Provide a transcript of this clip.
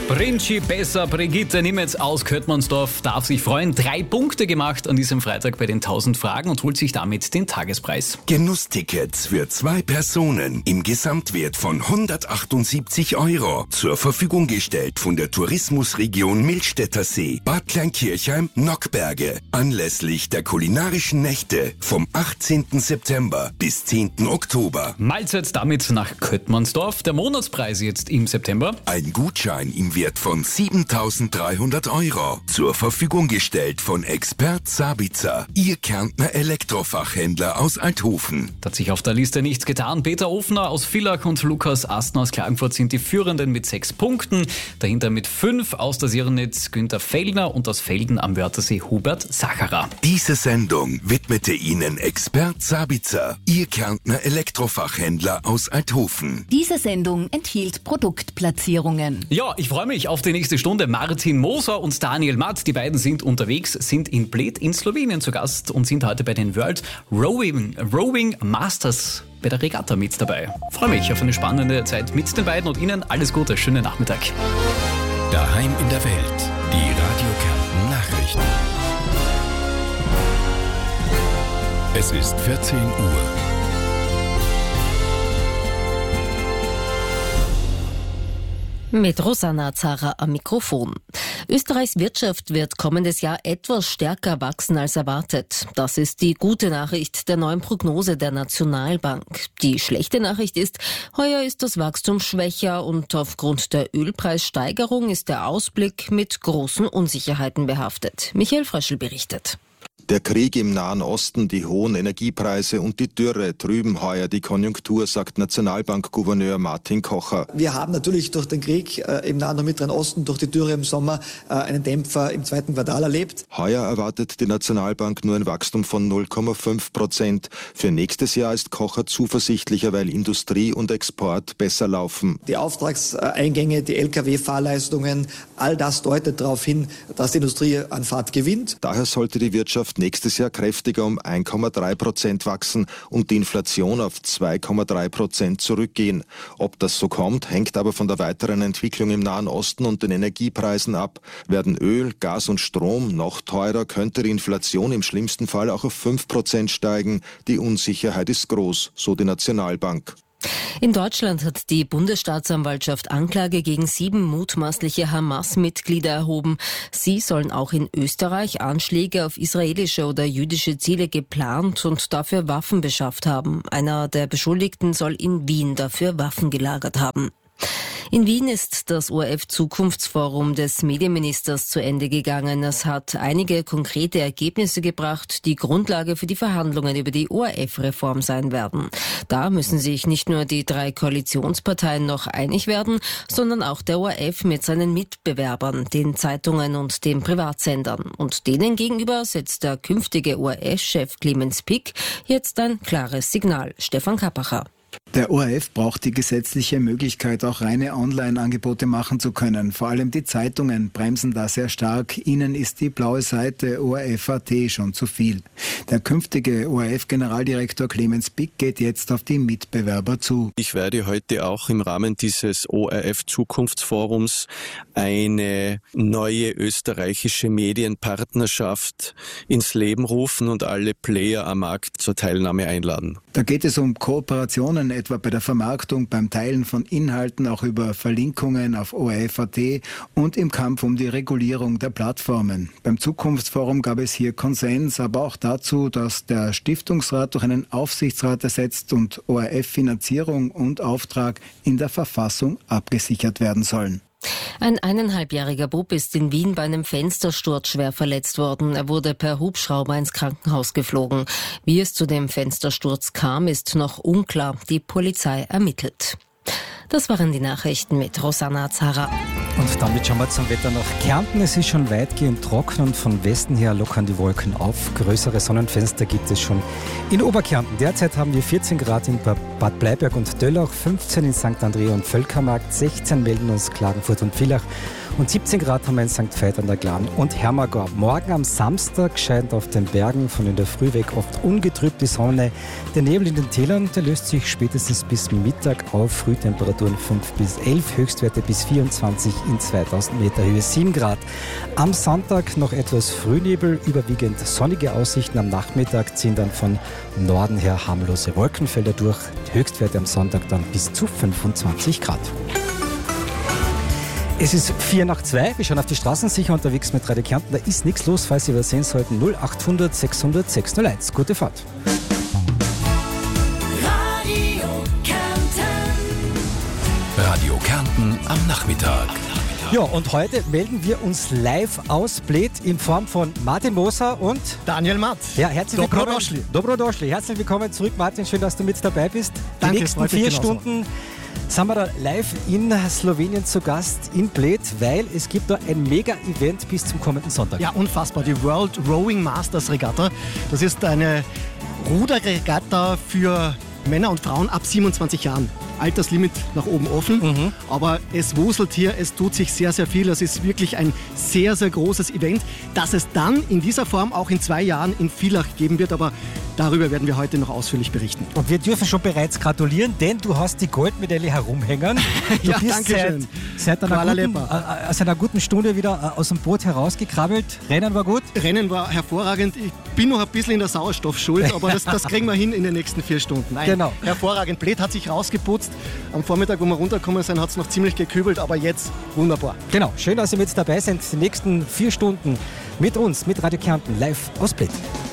Principessa Brigitte Nimetz aus Köttmannsdorf darf sich freuen. 3 Punkte gemacht an diesem Freitag bei den 1000 Fragen und holt sich damit den Tagespreis. Genusstickets für 2 Personen im Gesamtwert von 178 € zur Verfügung gestellt von der Tourismusregion Millstätter See, Bad Kleinkirchheim, Nockberge. Anlässlich der kulinarischen Nächte vom 18. September bis 10. Oktober. Mahlzeit damit nach Köttmannsdorf. Der Monatspreis jetzt im September. Ein Gutschein im Wert von 7.300 € zur Verfügung gestellt von Expert Sabitzer, Ihr Kärntner Elektrofachhändler aus Althofen. Da hat sich auf der Liste nichts getan. Peter Ofner aus Villach und Lukas Astner aus Klagenfurt sind die Führenden mit 6 Punkten. Dahinter mit 5 aus der Sirnitz Günther Fellner und aus Felden am Wörthersee Hubert Sacherer. Diese Sendung widmete Ihnen Expert Sabitzer, Ihr Kärntner Elektrofachhändler aus Althofen. Diese Sendung enthielt Produktplatzierungen. Ja, ich freue mich auf die nächste Stunde. Martin Moser und Daniel Matt, die beiden sind unterwegs, sind in Bled in Slowenien zu Gast und sind heute bei den World Rowing Masters bei der Regatta mit dabei. Freue mich auf eine spannende Zeit mit den beiden und Ihnen alles Gute, schönen Nachmittag. Daheim in der Welt, die Radio Kärnten Nachrichten. Es ist 14 Uhr. Mit Rosanna Zara am Mikrofon. Österreichs Wirtschaft wird kommendes Jahr etwas stärker wachsen als erwartet. Das ist die gute Nachricht der neuen Prognose der Nationalbank. Die schlechte Nachricht ist, heuer ist das Wachstum schwächer und aufgrund der Ölpreissteigerung ist der Ausblick mit großen Unsicherheiten behaftet. Michael Fröschel berichtet. Der Krieg im Nahen Osten, die hohen Energiepreise und die Dürre trüben heuer die Konjunktur, sagt Nationalbankgouverneur Martin Kocher. Wir haben natürlich durch den Krieg im Nahen und Mittleren Osten, durch die Dürre im Sommer, einen Dämpfer im 2. Quartal erlebt. Heuer erwartet die Nationalbank nur ein Wachstum von 0,5%. Für nächstes Jahr ist Kocher zuversichtlicher, weil Industrie und Export besser laufen. Die Auftragseingänge, die Lkw-Fahrleistungen, all das deutet darauf hin, dass die Industrie an Fahrt gewinnt. Daher sollte die Wirtschaft nächstes Jahr kräftiger um 1,3% wachsen und die Inflation auf 2,3% zurückgehen. Ob das so kommt, hängt aber von der weiteren Entwicklung im Nahen Osten und den Energiepreisen ab. Werden Öl, Gas und Strom noch teurer, könnte die Inflation im schlimmsten Fall auch auf 5% steigen. Die Unsicherheit ist groß, so die Nationalbank. In Deutschland hat die Bundesstaatsanwaltschaft Anklage gegen 7 mutmaßliche Hamas-Mitglieder erhoben. Sie sollen auch in Österreich Anschläge auf israelische oder jüdische Ziele geplant und dafür Waffen beschafft haben. Einer der Beschuldigten soll in Wien dafür Waffen gelagert haben. In Wien ist das ORF-Zukunftsforum des Medienministers zu Ende gegangen. Es hat einige konkrete Ergebnisse gebracht, die Grundlage für die Verhandlungen über die ORF-Reform sein werden. Da müssen sich nicht nur die 3 Koalitionsparteien noch einig werden, sondern auch der ORF mit seinen Mitbewerbern, den Zeitungen und den Privatsendern. Und denen gegenüber setzt der künftige ORF-Chef Clemens Pick jetzt ein klares Signal. Stefan Kappacher. Der ORF braucht die gesetzliche Möglichkeit, auch reine Online-Angebote machen zu können. Vor allem die Zeitungen bremsen da sehr stark. Ihnen ist die blaue Seite ORF.at schon zu viel. Der künftige ORF-Generaldirektor Clemens Pick geht jetzt auf die Mitbewerber zu. Ich werde heute auch im Rahmen dieses ORF-Zukunftsforums eine neue österreichische Medienpartnerschaft ins Leben rufen und alle Player am Markt zur Teilnahme einladen. Da geht es um Kooperationen, etwa bei der Vermarktung, beim Teilen von Inhalten, auch über Verlinkungen auf ORF.at und im Kampf um die Regulierung der Plattformen. Beim Zukunftsforum gab es hier Konsens, aber auch dazu, dass der Stiftungsrat durch einen Aufsichtsrat ersetzt und ORF-Finanzierung und Auftrag in der Verfassung abgesichert werden sollen. Ein 1,5-jähriger Bub ist in Wien bei einem Fenstersturz schwer verletzt worden. Er wurde per Hubschrauber ins Krankenhaus geflogen. Wie es zu dem Fenstersturz kam, ist noch unklar. Die Polizei ermittelt. Das waren die Nachrichten mit Rosanna Zara. Und damit schauen wir zum Wetter nach Kärnten. Es ist schon weitgehend trocken und von Westen her lockern die Wolken auf. Größere Sonnenfenster gibt es schon in Oberkärnten. Derzeit haben wir 14 Grad in Bad Bleiberg und Döllach, 15 in St. Andrea und Völkermarkt, 16 melden uns Klagenfurt und Villach und 17 Grad haben wir in St. Veit an der Glan und Hermagor. Morgen am Samstag scheint auf den Bergen von in der Früh weg oft ungetrübt die Sonne. Der Nebel in den Tälern, der löst sich spätestens bis Mittag auf. Frühtemperaturen 5 bis 11, Höchstwerte bis 24 in 2000 Meter Höhe 7 Grad. Am Sonntag noch etwas Frühnebel, überwiegend sonnige Aussichten. Am Nachmittag ziehen dann von Norden her harmlose Wolkenfelder durch. Die Höchstwerte am Sonntag dann bis zu 25 Grad. Es ist 2:04. Wir schauen auf die Straßen, sicher unterwegs mit Radio Kärnten. Da ist nichts los, falls Sie übersehen sollten. 0800 600 601. Gute Fahrt. Radio Kärnten am Nachmittag. Ja, und heute melden wir uns live aus Bled in Form von Martin Moser und Daniel Matt. Ja, herzlich willkommen. Dobrodošli. Herzlich willkommen zurück, Martin. Schön, dass du mit dabei bist. Danke, die nächsten 4 Stunden sind wir da live in Slowenien zu Gast in Bled, weil es gibt da ein Mega-Event bis zum kommenden Sonntag. Ja, unfassbar. Die World Rowing Masters Regatta. Das ist eine Ruderregatta für Männer und Frauen ab 27 Jahren. Alterslimit nach oben offen, aber es wuselt hier, es tut sich sehr, sehr viel. Es ist wirklich ein sehr, sehr großes Event, das es dann in dieser Form auch in 2 Jahren in Villach geben wird, aber darüber werden wir heute noch ausführlich berichten. Und wir dürfen schon bereits gratulieren, denn du hast die Goldmedaille herumhängen. Du Ja, bist seit einer guten Stunde wieder aus dem Boot herausgekrabbelt. Rennen war gut? Rennen war hervorragend. Ich bin noch ein bisschen in der Sauerstoffschuld, aber das kriegen wir hin in den nächsten 4 Stunden. Nein, genau. Hervorragend. Bled hat sich rausgeputzt. Am Vormittag, wo wir runtergekommen sind, hat es noch ziemlich gekübelt, aber jetzt wunderbar. Genau, schön, dass Sie mit dabei sind. Die nächsten 4 Stunden mit uns, mit Radio Kärnten, live aus Bled.